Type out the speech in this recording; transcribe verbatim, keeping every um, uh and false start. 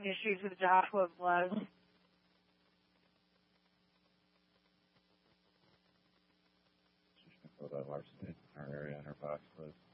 issues with Joshua Blows. She's going to put that larceny in our area in her box, please.